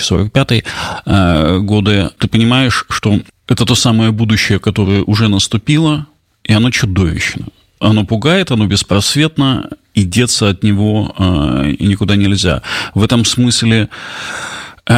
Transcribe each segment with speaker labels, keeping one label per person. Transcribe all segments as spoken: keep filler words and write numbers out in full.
Speaker 1: тысяча сорок пятый годы, ты понимаешь, что это то самое будущее, которое уже наступило, и оно чудовищно. Оно пугает, оно беспросветно, и деться от него э, никуда нельзя. В этом смысле э,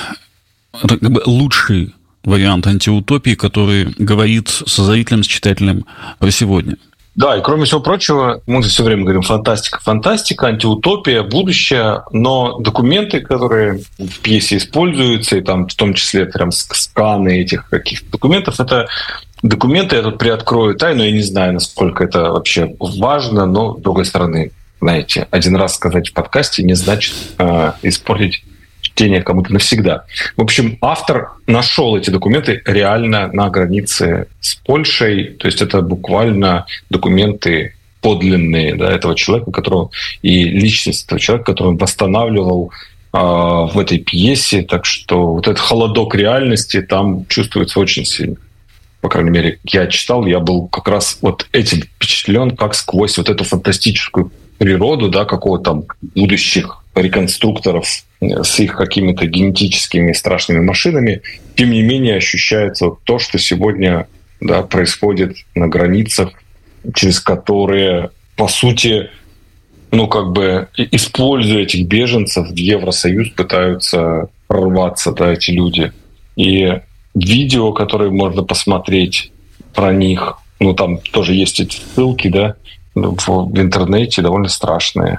Speaker 1: это как бы лучший вариант антиутопии, который говорит со зрителем, с читателем про сегодня.
Speaker 2: Да, и кроме всего прочего, мы все время говорим фантастика, фантастика, антиутопия, будущее, но документы, которые в пьесе используются, и там в том числе прям сканы этих каких-то документов, это документы, я тут приоткрою тайну, я не знаю, насколько это вообще важно, но, с другой стороны, знаете, один раз сказать в подкасте не значит э, испортить чтение кому-то навсегда. В общем, автор нашел эти документы реально на границе с Польшей, то есть это буквально документы подлинные, да, этого человека, которого и личность этого человека, которого он восстанавливал э, в этой пьесе, так что вот этот холодок реальности там чувствуется очень сильно. По крайней мере, я читал, я был как раз вот этим впечатлен, как сквозь вот эту фантастическую природу, да, какого-то там будущих реконструкторов с их какими-то генетическими страшными машинами, тем не менее ощущается вот то, что сегодня, да, происходит на границах, через которые, по сути, ну, как бы, используя этих беженцев, в Евросоюз пытаются прорваться, да, эти люди. И видео, которые можно посмотреть про них, ну, там тоже есть эти ссылки, да, в, в интернете, довольно страшные.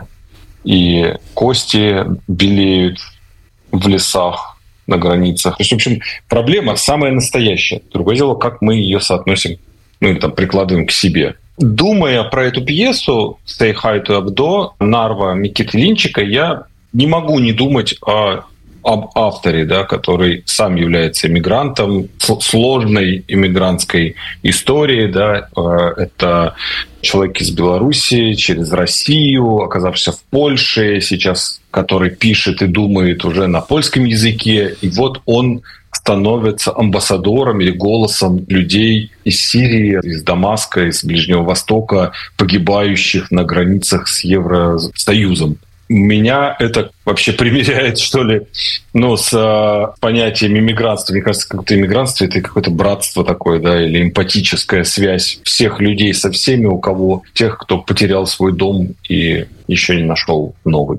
Speaker 2: И кости белеют в лесах на границах. То есть, в общем, проблема самая настоящая. Другое дело, как мы ее соотносим, ну, или там прикладываем к себе. Думая про эту пьесу «Say Hi to Abdo» Нарва Микиты Линчика, я не могу не думать о об авторе, да, который сам является иммигрантом, сложной иммигрантской истории. Да. Это человек из Белоруссии через Россию, оказавшийся в Польше сейчас, который пишет и думает уже на польском языке. И вот он становится амбассадором или голосом людей из Сирии, из Дамаска, из Ближнего Востока, погибающих на границах с Евросоюзом. Меня это вообще примеряет, что ли, ну, с э, понятием иммигрантства. Мне кажется, как-то иммигрантство — это какое-то братство такое, да, или эмпатическая связь всех людей со всеми, у кого, тех, кто потерял свой дом и еще не нашел новый.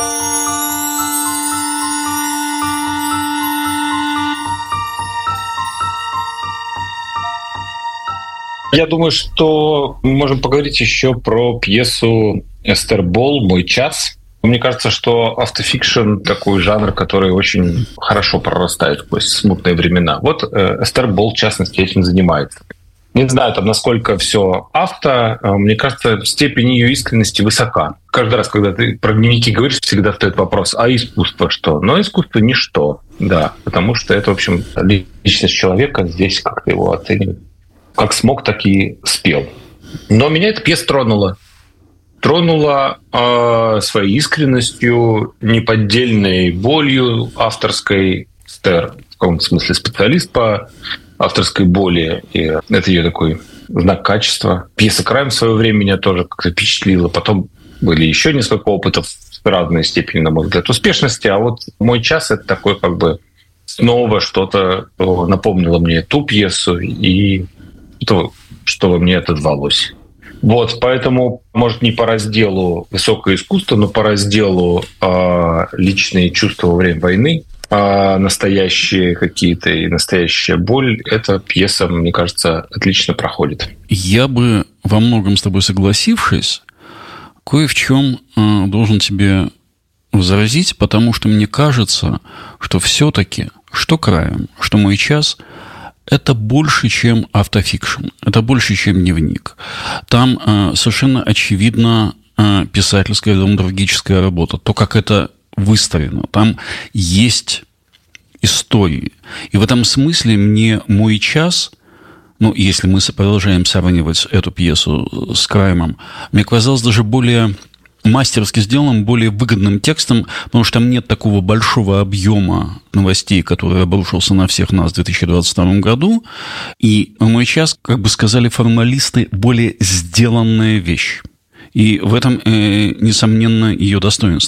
Speaker 2: Я думаю, что мы можем поговорить еще про пьесу Эстер Болл «Мой час». Мне кажется, что автофикшн — такой жанр, который очень хорошо прорастает сквозь смутные времена. Вот Эстер Болл, в частности, этим занимается. Не знаю, там, насколько все авто. Мне кажется, степень ее искренности высока. Каждый раз, когда ты про дневники говоришь, всегда встает вопрос: а искусство что? Но искусство — ничто, да, потому что это, в общем, личность человека, здесь как-то его оценивают. Как смог, так и спел. Но меня эта пьеса тронула. Тронула э, своей искренностью, неподдельной болью авторской. Эстер в каком-то смысле специалист по авторской боли, и это ее такой знак качества. Пьеса «Крайм» в свое время меня тоже как-то впечатлила. Потом были еще несколько опытов с разной степенью, на мой взгляд, успешности. А вот «Мой час» — это такое как бы снова что-то напомнило мне ту пьесу и то, что во мне отозвалось. Вот, поэтому, может, не по разделу высокое искусство, но по разделу э, личные чувства во время войны, э, настоящие какие-то и настоящая боль, эта пьеса, мне кажется, отлично проходит.
Speaker 1: Я бы, во многом с тобой согласившись, кое в чем э, должен тебе возразить, потому что мне кажется, что все-таки, что «Краем», что «Мой час», это больше, чем автофикшн, это больше, чем дневник. Там э, совершенно очевидно э, писательская, драматургическая работа, то, как это выстроено. Там есть истории. И в этом смысле мне «Мой час», ну, если мы продолжаем сравнивать эту пьесу с «Краймом», мне казалось даже более мастерски сделанным, более выгодным текстом, потому что там нет такого большого объема новостей, который обрушился на всех нас в две тысячи двадцать втором году. И «Мой час», как бы сказали формалисты, более сделанная вещь. И в этом, э, несомненно, ее достоинство.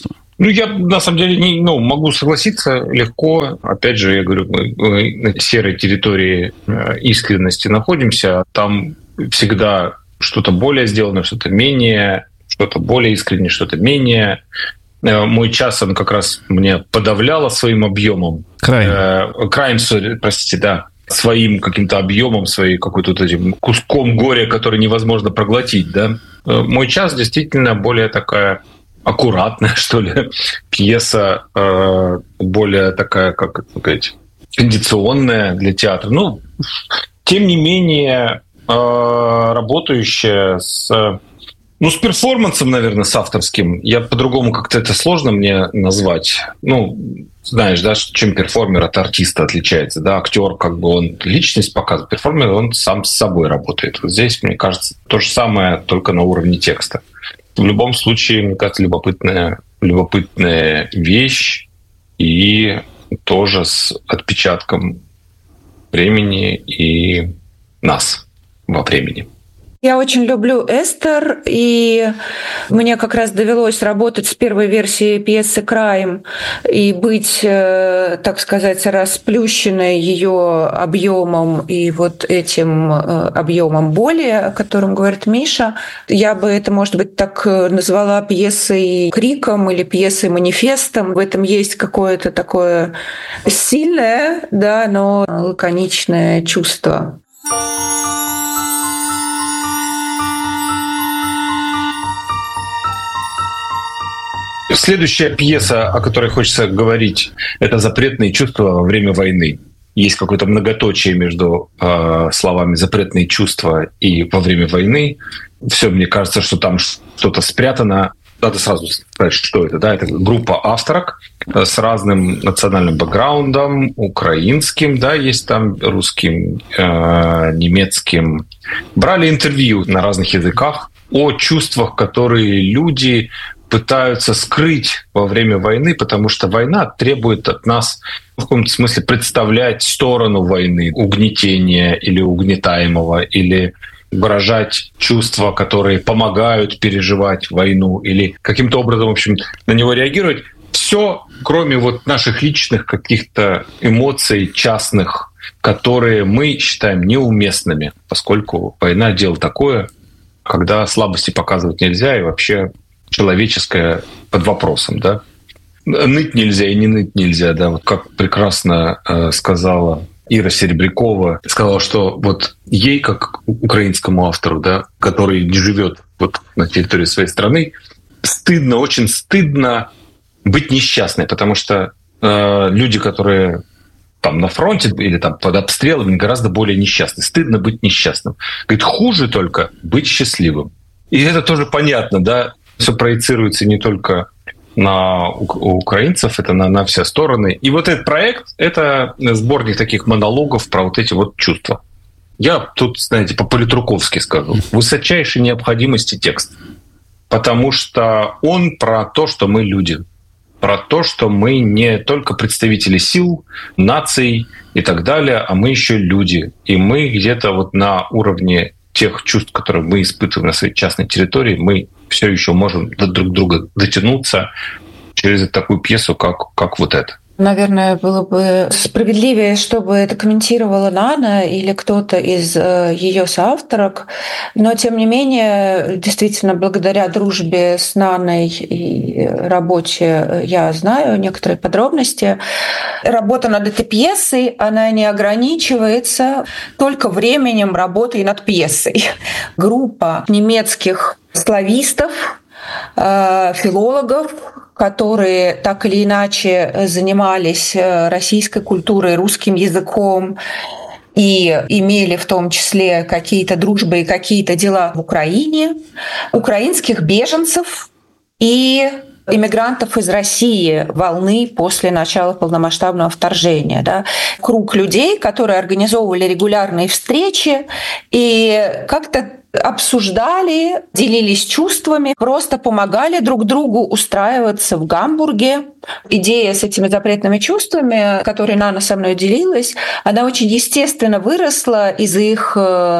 Speaker 2: Ну, я, на самом деле, не, ну, могу согласиться легко. Опять же, я говорю, мы, мы на серой территории искренности находимся. Там всегда что-то более сделано, что-то менее, что-то более искреннее, что-то менее. Мой час, он как раз мне подавляло своим объемом.
Speaker 1: Крайм.
Speaker 2: Крайм, простите, да. Своим каким-то объемом, своей какой-то вот этим куском горя, который невозможно проглотить, да. Мой час действительно более такая аккуратная, что ли, пьеса, более такая, как сказать, кондиционная для театра. Ну, тем не менее, работающая с... Ну, с перформансом, наверное, с авторским. Я по-другому как-то это сложно мне назвать. Ну, знаешь, да, чем перформер от артиста отличается. Да, актер, как бы он личность показывает, перформер, он сам с собой работает. Вот здесь, мне кажется, то же самое, только на уровне текста. В любом случае, мне кажется, любопытная, любопытная вещь и тоже с отпечатком времени и нас во времени.
Speaker 3: Я очень люблю Эстер, и мне как раз довелось работать с первой версией пьесы «Крайм» и быть, так сказать, расплющенной ее объемом и вот этим объемом боли, о котором говорит Миша. Я бы это, может быть, так назвала пьесой криком или пьесой манифестом. В этом есть какое-то такое сильное, да, но лаконичное чувство.
Speaker 2: Следующая пьеса, о которой хочется говорить, это «Запретные чувства во время войны». Есть какое-то многоточие между э, словами «запретные чувства» и «во время войны». Все, мне кажется, что там что-то спрятано. Надо сразу сказать, что это. Да? Это группа авторок с разным национальным бэкграундом, украинским, да, есть там русским, э, немецким. Брали интервью на разных языках о чувствах, которые люди пытаются скрыть во время войны, потому что война требует от нас в каком-то смысле представлять сторону войны, угнетения или угнетаемого, или выражать чувства, которые помогают переживать войну, или каким-то образом, в общем, на него реагировать. Все, кроме вот наших личных каких-то эмоций частных, которые мы считаем неуместными, поскольку война — дело такое, когда слабости показывать нельзя, и вообще человеческое под вопросом, да. Ныть нельзя и не ныть нельзя, да. Вот как прекрасно э, сказала Ира Серебрякова, сказала, что вот ей, как украинскому автору, да, который не живет вот на территории своей страны, стыдно, очень стыдно быть несчастной, потому что э, люди, которые там на фронте или там под обстрелами, гораздо более несчастны. Стыдно быть несчастным. Говорит, хуже только быть счастливым. И это тоже понятно, да. Все проецируется не только на украинцев, это на, на все стороны. И вот этот проект — это сборник таких монологов про вот эти вот чувства. Я тут, знаете, по-политруковски скажу. Высочайшей необходимости текст. Потому что он про то, что мы люди. Про то, что мы не только представители сил, наций и так далее, а мы еще люди. И мы где-то вот на уровне тех чувств, которые мы испытываем на своей частной территории, мы все еще можем до друг друга дотянуться через такую пьесу, как, как вот эта.
Speaker 3: Наверное, было бы справедливее, чтобы это комментировала Нана или кто-то из ее соавторок. Но, тем не менее, действительно, благодаря дружбе с Наной и работе я знаю некоторые подробности. Работа над этой пьесой, она не ограничивается только временем работы над пьесой. Группа немецких славистов, филологов, которые так или иначе занимались российской культурой, русским языком и имели в том числе какие-то дружбы и какие-то дела в Украине, украинских беженцев и иммигрантов из России волны после начала полномасштабного вторжения. Да. Круг людей, которые организовывали регулярные встречи и как-то обсуждали, делились чувствами, просто помогали друг другу устраиваться в Гамбурге. Идея с этими запретными чувствами, которой Нана со мной делилась, она очень естественно выросла из их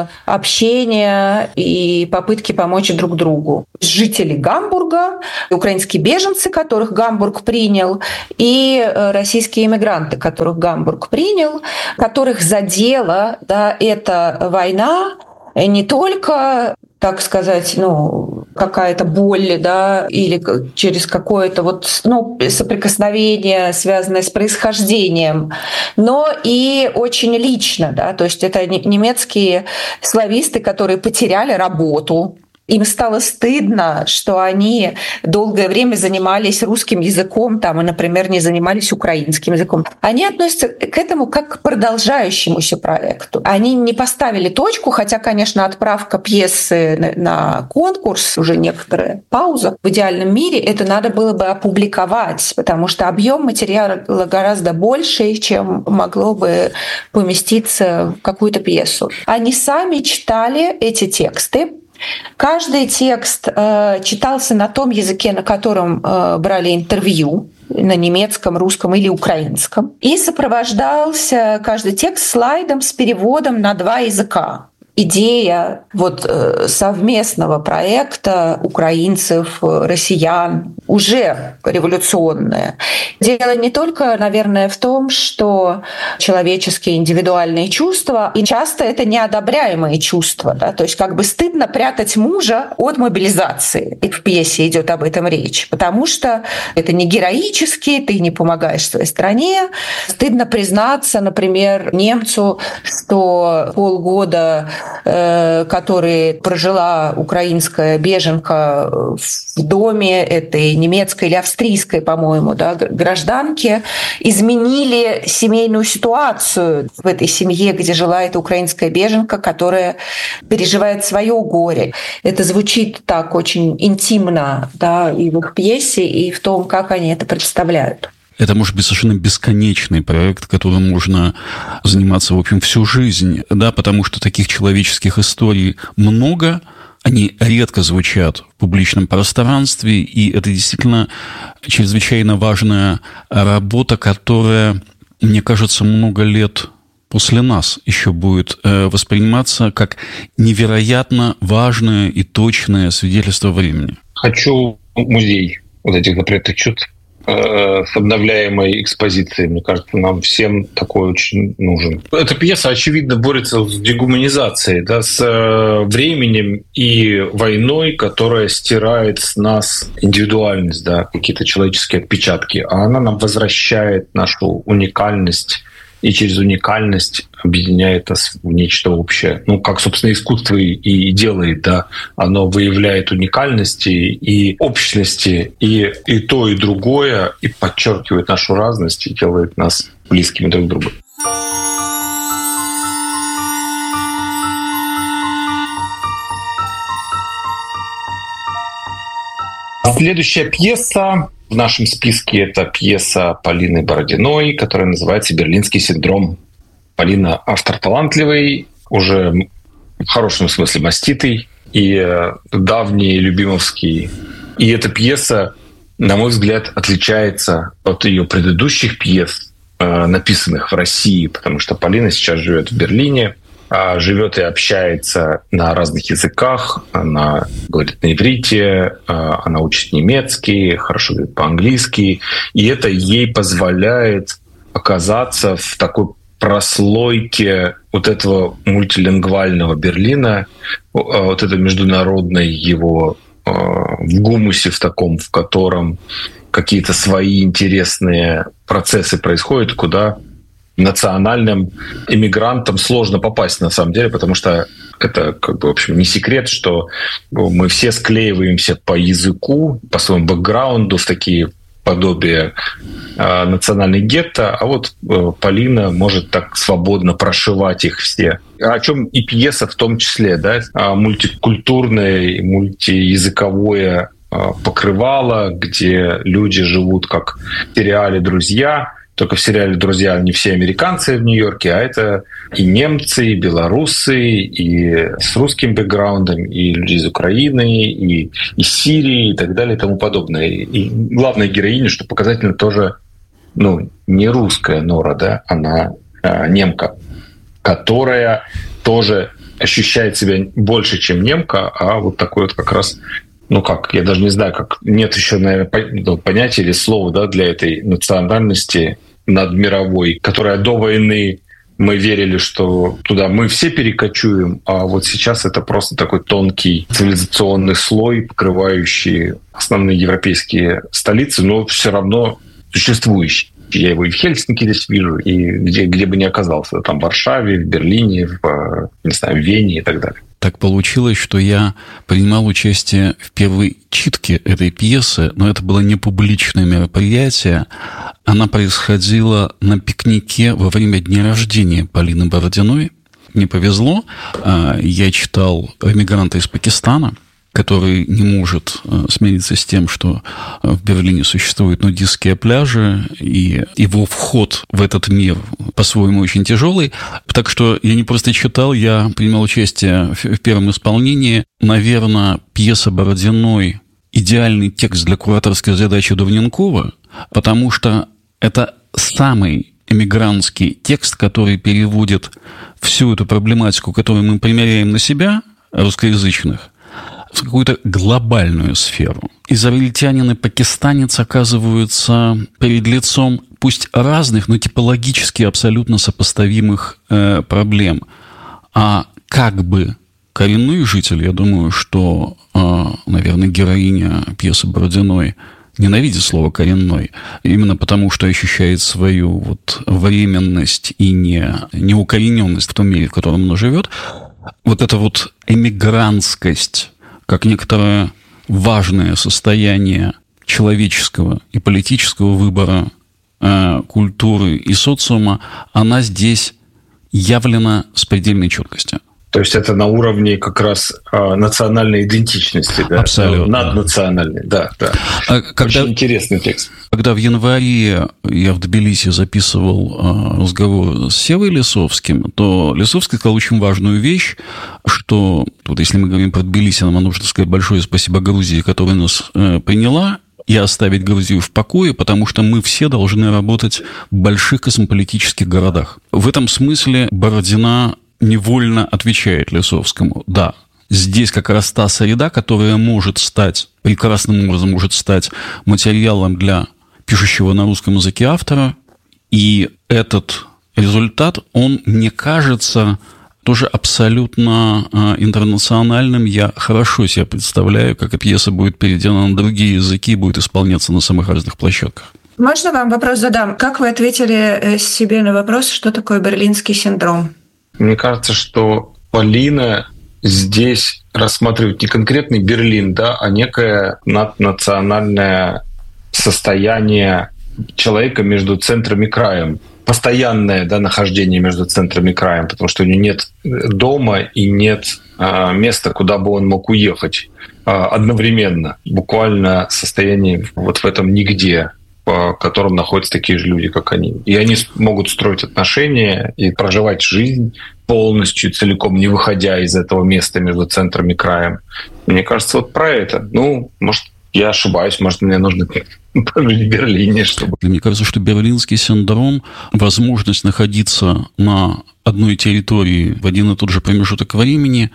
Speaker 3: общения и попытки помочь друг другу. Жители Гамбурга, украинские беженцы, которых Гамбург принял, и российские иммигранты, которых Гамбург принял, которых задела, да, эта война не только, так сказать, ну, какая-то боль, да, или через какое-то вот, ну, соприкосновение, связанное с происхождением, но и очень лично, да, то есть это немецкие слависты, которые потеряли работу. Им стало стыдно, что они долгое время занимались русским языком, там, и, например, не занимались украинским языком. Они относятся к этому как к продолжающемуся проекту. Они не поставили точку, хотя, конечно, отправка пьесы на конкурс, уже некоторая пауза. В идеальном мире это надо было бы опубликовать, потому что объем материала гораздо больше, чем могло бы поместиться в какую-то пьесу. Они сами читали эти тексты. Каждый текст э, читался на том языке, на котором э, брали интервью, на немецком, русском или украинском, и сопровождался каждый текст слайдом с переводом на два языка. Идея вот совместного проекта украинцев, россиян уже революционная. Дело не только, наверное, в том, что человеческие индивидуальные чувства, и часто это неодобряемые чувства. Да? То есть как бы стыдно прятать мужа от мобилизации. И в пьесе идет об этом речь. Потому что это не героически, ты не помогаешь своей стране. Стыдно признаться, например, немцу, что полгода который прожила украинская беженка в доме этой немецкой или австрийской, по-моему, да, гражданки, изменили семейную ситуацию в этой семье, где жила эта украинская беженка, которая переживает свое горе. Это звучит так очень интимно, да, и в их пьесе, и в том, как они это представляют.
Speaker 1: Это может быть совершенно бесконечный проект, которым можно заниматься, в общем, всю жизнь, да, потому что таких человеческих историй много, они редко звучат в публичном пространстве, и это действительно чрезвычайно важная работа, которая, мне кажется, много лет после нас еще будет восприниматься как невероятно важное и точное свидетельство времени.
Speaker 2: Хочу музей вот этих запретных чувств с обновляемой экспозицией. Мне кажется, нам всем такой очень нужен. Эта пьеса, очевидно, борется с дегуманизацией, да, с временем и войной, которая стирает с нас индивидуальность, да, какие-то человеческие отпечатки. А она нам возвращает нашу уникальность и через уникальность объединяет нас в нечто общее. Ну, как, собственно, искусство и делает, да. Оно выявляет уникальности и общности, и, и то, и другое, и подчеркивает нашу разность, и делает нас близкими друг к другу. Следующая пьеса в нашем списке — это пьеса Полины Бородиной, которая называется «Берлинский синдром». Полина автор талантливый, уже в хорошем смысле маститый и давний, любимовский. И эта пьеса, на мой взгляд, отличается от ее предыдущих пьес, написанных в России, потому что Полина сейчас живет в Берлине, живет и общается на разных языках. Она говорит на иврите, она учит немецкий, хорошо говорит по-английски. И это ей позволяет оказаться в такой прослойке вот этого мультилингвального Берлина, вот это международное его в гумусе в таком, в котором какие-то свои интересные процессы происходят, куда национальным иммигрантам сложно попасть на самом деле, потому что это, как бы, в общем, не секрет, что мы все склеиваемся по языку, по своему бэкграунду в такие подобие э, национальных гетто, а вот э, Полина может так свободно прошивать их все. О чем и пьеса в том числе, да, мультикультурное, мультиязыковое э, покрывало, где люди живут как в сериале «Друзья», только в сериале «Друзья» не все американцы в Нью-Йорке, а это и немцы, и белорусы, и с русским бэкграундом, и люди из Украины, и из Сирии, и так далее, и тому подобное. И главная героиня, что показательно, тоже ну, не русская Нора, да, она а, немка, которая тоже ощущает себя больше, чем немка, а вот такой вот как раз, ну как, я даже не знаю, как нет еще, наверное, понятия или слова, да, для этой национальности надмировой, которая до войны мы верили, что туда мы все перекочуем, а вот сейчас это просто такой тонкий цивилизационный слой, покрывающий основные европейские столицы, но все равно существующий. Я его и в Хельсинки здесь вижу, и где, где бы ни оказался. Там в Варшаве, в Берлине, в, не знаю, в Вене и так далее.
Speaker 1: Так получилось, что я принимал участие в первой читке этой пьесы, но это было не публичное мероприятие. Она происходила на пикнике во время дня рождения Полины Бородиной. Мне повезло. Я читал «Эмигранта из Пакистана», который не может смириться с тем, что в Берлине существуют нудистские пляжи, и его вход в этот мир по-своему очень тяжелый. Так что я не просто читал, я принимал участие в первом исполнении. Наверное, пьеса Бородиной – идеальный текст для кураторской задачи Дувненкова, потому что это самый эмигрантский текст, который переводит всю эту проблематику, которую мы примеряем на себя, русскоязычных, в какую-то глобальную сферу. Израильтянин и пакистанец оказываются перед лицом пусть разных, но типологически абсолютно сопоставимых э, проблем. А как бы коренной житель, я думаю, что, э, наверное, героиня пьесы Бородиной ненавидит слово «коренной», именно потому, что ощущает свою вот временность и не, неукорененность в том мире, в котором она живет. Вот эта вот эмигрантскость, как некоторое важное состояние человеческого и политического выбора э, культуры и социума, она здесь явлена с предельной четкостью.
Speaker 2: То есть это на уровне как раз э, национальной идентичности, да?
Speaker 1: Абсолютно.
Speaker 2: Наднациональной, да, да.
Speaker 1: А когда,
Speaker 2: очень интересный текст.
Speaker 1: Когда в январе я в Тбилиси записывал э, разговор с Севой Лисовским, то Лисовский сказал очень важную вещь, что вот если мы говорим про Тбилиси, нам нужно сказать большое спасибо Грузии, которая нас э, приняла, и оставить Грузию в покое, потому что мы все должны работать в больших космополитических городах. В этом смысле Бородина невольно отвечает Лисовскому: да, здесь как раз та среда, которая может стать, прекрасным образом может стать материалом для пишущего на русском языке автора, и этот результат, он, мне кажется, тоже абсолютно интернациональным. Я хорошо себе представляю, как эта пьеса будет переведена на другие языки и будет исполняться на самых разных площадках.
Speaker 3: Можно вам вопрос задам? Как вы ответили себе на вопрос, что такое берлинский синдром?
Speaker 2: Мне кажется, что Полина здесь рассматривает не конкретный Берлин, да, а некое наднациональное состояние человека между центром и краем. Постоянное, да, нахождение между центром и краем, потому что у него нет дома и нет а, места, куда бы он мог уехать а, одновременно. Буквально состояние вот в этом нигде, в котором находятся такие же люди, как они. И они могут строить отношения и проживать жизнь полностью, целиком, не выходя из этого места между центром и краем. Мне кажется, вот про это. Ну, может, я ошибаюсь, может, мне нужно пожить в Берлине, чтобы...
Speaker 1: Мне кажется, что берлинский синдром, возможность находиться на одной территории в один и тот же промежуток времени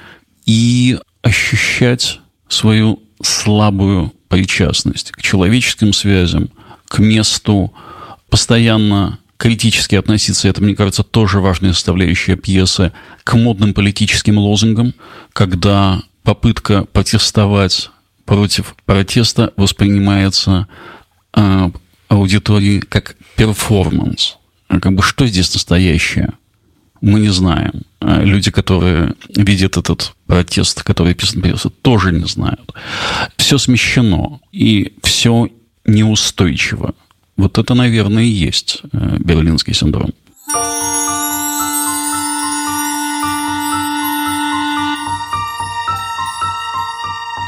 Speaker 1: и ощущать свою слабую причастность к человеческим связям, к месту, постоянно критически относиться, это, мне кажется, тоже важная составляющая пьесы, к модным политическим лозунгам, когда попытка протестовать против протеста воспринимается э, аудиторией как перформанс. Как бы что здесь настоящее? Мы не знаем. Люди, которые видят этот протест, который писан пьесы, тоже не знают. Все смещено, и все неустойчиво. Вот это, наверное, и есть берлинский синдром.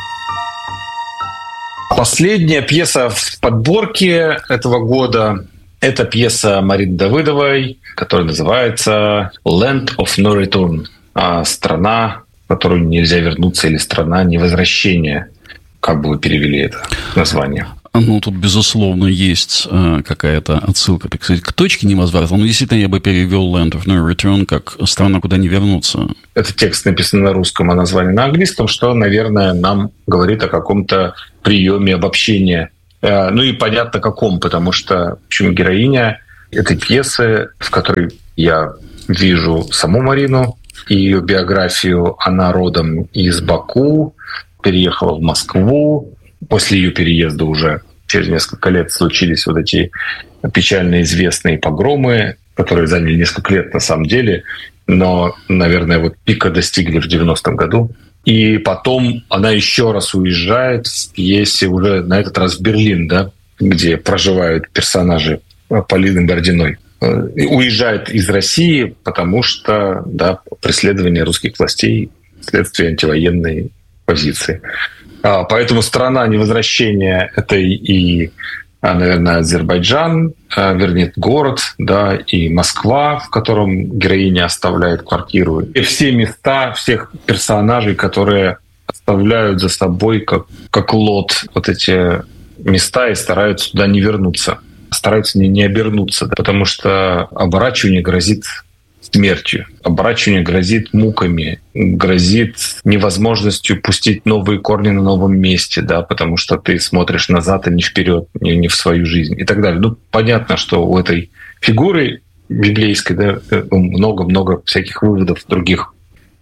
Speaker 2: Последняя пьеса в подборке этого года Это пьеса Марины Давыдовой, которая называется «Land of No Return», а страна, в которую нельзя вернуться, или страна невозвращения. Как бы вы перевели это название?
Speaker 1: Ну, тут, безусловно, есть э, какая-то отсылка, так сказать, к точке невозврата. Но действительно, я бы перевел «Land of No Return» как «страна, куда не вернуться».
Speaker 2: Этот текст написан на русском, а название на английском, что, наверное, нам говорит о каком-то приеме обобщения. Э, ну и понятно, каком, потому что почему героиня этой пьесы, в которой я вижу саму Марину и ее биографию, она родом из Баку, переехала в Москву. После ее переезда уже через несколько лет случились вот эти печально известные погромы, которые заняли несколько лет на самом деле, но, наверное, вот пика достигли в девяностом году. И потом она еще раз уезжает в пьесе уже на этот раз в Берлин, да, где проживают персонажи Полины Бородиной. Уезжает из России, потому что, да, преследование русских властей вследствие антивоенной позиции. Поэтому страна невозвращения — это и, наверное, Азербайджан, вернее, город, да, и Москва, в котором героиня оставляет квартиру. И все места, всех персонажей, которые оставляют за собой как, как лот вот эти места и стараются туда не вернуться, стараются не, не обернуться, да, потому что оборачивание грозит смертью. Оборачивание грозит муками, грозит невозможностью пустить новые корни на новом месте, да, потому что ты смотришь назад, а не вперед, не, не в свою жизнь и так далее. Ну, понятно, что у этой фигуры библейской, да, много-много всяких выводов других.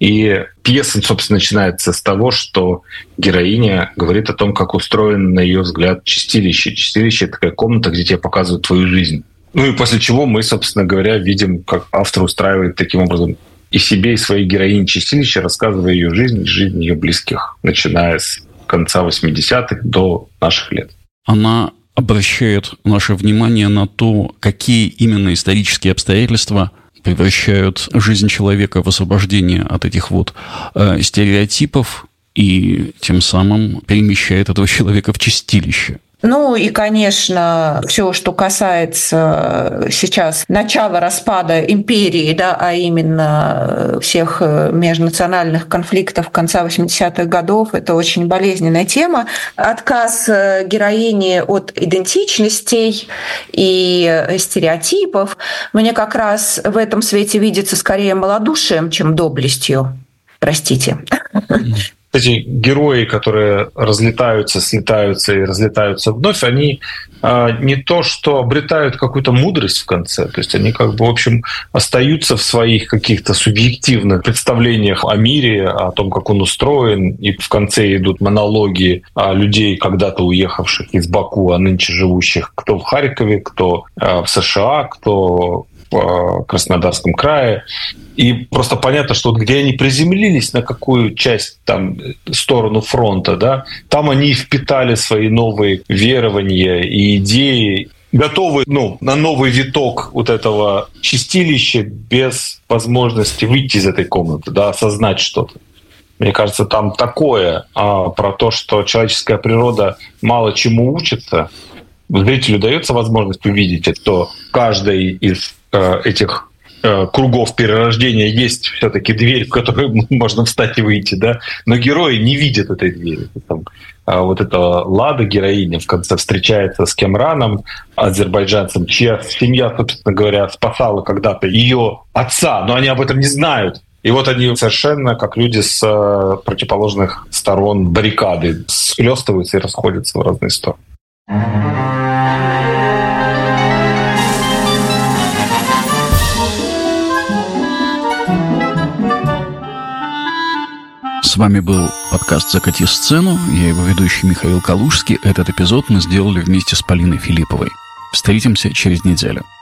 Speaker 2: И пьеса, собственно, начинается с того, что героиня говорит о том, как устроено, на ее взгляд, чистилище. Чистилище — это такая комната, где тебе показывают твою жизнь. Ну и после чего мы, собственно говоря, видим, как автор устраивает таким образом и себе, и своей героине чистилище, рассказывая ее жизнь, жизнь ее близких, начиная с конца восьмидесятых до наших лет.
Speaker 1: Она обращает наше внимание на то, какие именно исторические обстоятельства превращают жизнь человека в освобождение от этих вот э, стереотипов и тем самым перемещает этого человека в чистилище.
Speaker 3: Ну и, конечно, все, что касается сейчас начала распада империи, да, а именно всех межнациональных конфликтов конца восьмидесятых годов, это очень болезненная тема. Отказ героини от идентичностей и стереотипов мне как раз в этом свете видится скорее малодушием, чем доблестью. Простите.
Speaker 2: Эти герои, которые разлетаются, слетаются и разлетаются вновь, они а, не то что обретают какую-то мудрость в конце, то есть они как бы, в общем, остаются в своих каких-то субъективных представлениях о мире, о том, как он устроен, и в конце идут монологи о людей, когда-то уехавших из Баку, а нынче живущих кто в Харькове, кто а, в США, кто в Краснодарском крае. И просто понятно, что вот где они приземлились, на какую часть там сторону фронта, да, там они впитали свои новые верования и идеи, готовы, ну, на новый виток вот этого чистилища без возможности выйти из этой комнаты, да, осознать что-то. Мне кажется, там такое а, про то, что человеческая природа мало чему учится. Зрителю дается возможность увидеть, что каждый из э, этих э, кругов перерождения есть все-таки дверь, в которую можно встать и выйти, да. Но герои не видят этой двери. Там, э, вот эта Лада, героиня, в конце встречается с Кемраном, азербайджанцем, чья семья, собственно говоря, спасала когда-то ее отца, но они об этом не знают. И вот они совершенно как люди с э, противоположных сторон баррикады схлёстываются и расходятся в разные стороны.
Speaker 1: С вами был подкаст «Закати сцену». Я его ведущий Михаил Калужский. Этот эпизод мы сделали вместе с Полиной Филипповой. Встретимся через неделю.